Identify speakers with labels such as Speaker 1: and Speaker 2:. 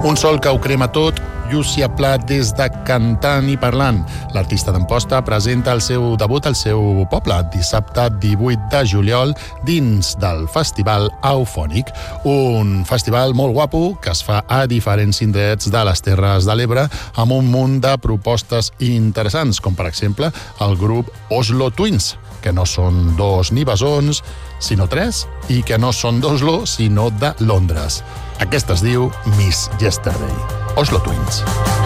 Speaker 1: Un sol que ho crema tot, Llúcia Pla des de Cantant i Parlant. L'artista d'Amposta presenta el seu debut al seu poble dissabte 18 de juliol dins del Festival Eufònic. Un festival molt guapo que es fa a diferents indrets de les Terres de l'Ebre amb un munt de propostes interessants, com per exemple el grup Oslo Twins, que no són dos ni bessons, sinó tres, i que no són d'Oslo, sinó de Londres. Aquesta es diu Miss Yesterday. Oslo Twins.